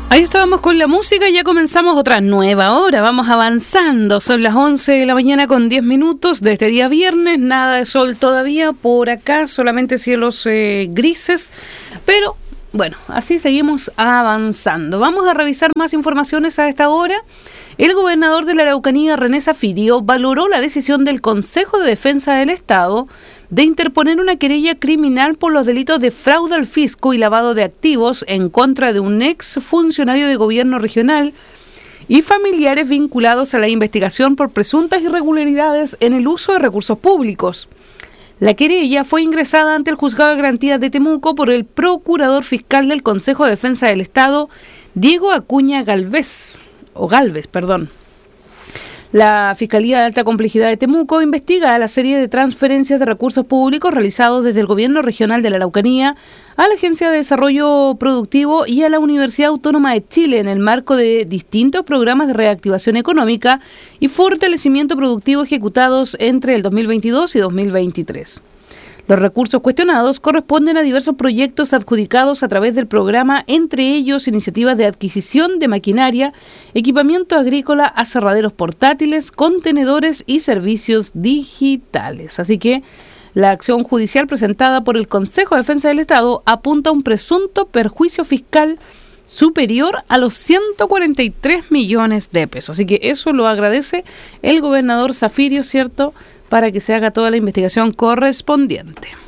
Ahí estábamos con la música y ya comenzamos otra nueva hora. Vamos avanzando. Son las 11 de la mañana con 10 minutos de este día viernes. Nada de sol todavía por acá, solamente cielos grises. Pero bueno, así seguimos avanzando. Vamos a revisar más informaciones a esta hora. El gobernador de la Araucanía, René Zafirio, valoró la decisión del Consejo de Defensa del Estado de interponer una querella criminal por los delitos de fraude al fisco y lavado de activos en contra de un ex funcionario de gobierno regional y familiares vinculados a la investigación por presuntas irregularidades en el uso de recursos públicos. La querella fue ingresada ante el Juzgado de Garantías de Temuco por el procurador fiscal del Consejo de Defensa del Estado, Diego Acuña Galvez. La Fiscalía de Alta Complejidad de Temuco investiga la serie de transferencias de recursos públicos realizados desde el Gobierno Regional de la Araucanía a la Agencia de Desarrollo Productivo y a la Universidad Autónoma de Chile en el marco de distintos programas de reactivación económica y fortalecimiento productivo ejecutados entre el 2022 y 2023. Los recursos cuestionados corresponden a diversos proyectos adjudicados a través del programa, entre ellos iniciativas de adquisición de maquinaria, equipamiento agrícola, aserraderos portátiles, contenedores y servicios digitales. Así que la acción judicial presentada por el Consejo de Defensa del Estado apunta a un presunto perjuicio fiscal superior a los 143 millones de pesos. Así que eso lo agradece el gobernador Zafirio, ¿cierto?, para que se haga toda la investigación correspondiente.